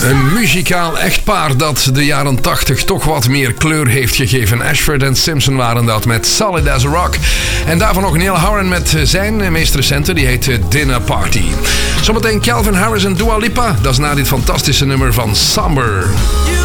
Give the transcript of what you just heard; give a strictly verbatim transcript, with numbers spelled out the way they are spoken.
Een muzikaal echtpaar dat de jaren tachtig toch wat meer kleur heeft gegeven. Ashford en Simpson waren dat met Solid as a Rock. En daarvan nog Neil Horan met zijn meest recente, die heet Dinner Party. Zometeen Calvin Harris en Dua Lipa. Dat is na dit fantastische nummer van Somber.